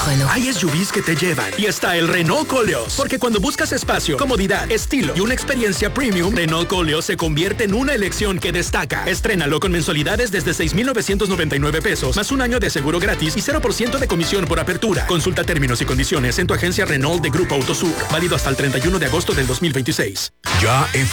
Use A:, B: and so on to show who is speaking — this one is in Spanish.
A: Renault.
B: Hay SUVs que te llevan y está el Renault Koleos. Porque cuando buscas espacio, comodidad, estilo y una experiencia premium, Renault Koleos se convierte en una elección que destaca. Estrénalo con mensualidades desde 6,999 pesos, más un año de seguro gratis y 0% de comisión por apertura. Consulta términos y condiciones en tu agencia Renault de Grupo Autosur. Válido hasta el 31 de agosto del 2026.
C: Ya en